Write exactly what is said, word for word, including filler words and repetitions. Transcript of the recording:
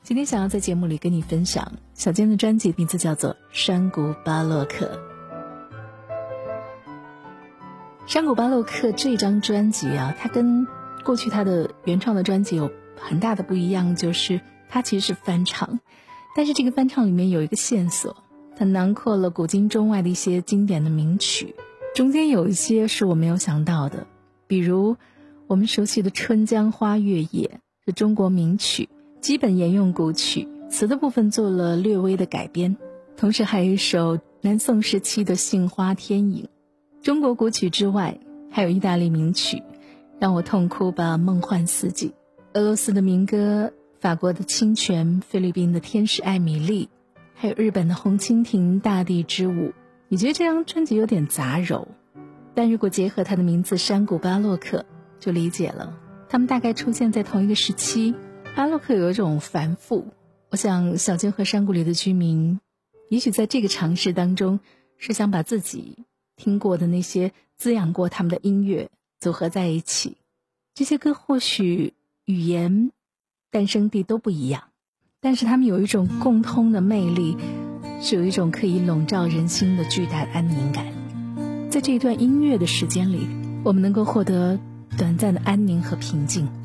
今天想要在节目里跟你分享小坚的专辑，名字叫做《山谷巴洛克》。山谷巴洛克这张专辑啊，它跟过去它的原创的专辑有很大的不一样，就是它其实是翻唱，但是这个翻唱里面有一个线索，它囊括了古今中外的一些经典的名曲，中间有一些是我没有想到的，比如我们熟悉的《春江花月夜》是中国名曲，基本沿用古曲，词的部分做了略微的改编，同时还有一首南宋时期的《杏花天影》。中国古曲之外，还有意大利名曲让我痛哭吧梦幻四季，俄罗斯的民歌，法国的清泉，菲律宾的天使艾米丽，还有日本的红蜻蜓大地之舞。你觉得这张专辑有点杂糅，但如果结合它的名字山谷巴洛克就理解了，他们大概出现在同一个时期。巴洛克有一种繁复，我想小坚和山谷里的居民也许在这个尝试当中是想把自己听过的那些滋养过他们的音乐组合在一起。这些歌或许语言诞生地都不一样，但是他们有一种共通的魅力，是有一种可以笼罩人心的巨大的安宁感。在这一段音乐的时间里，我们能够获得短暂的安宁和平静。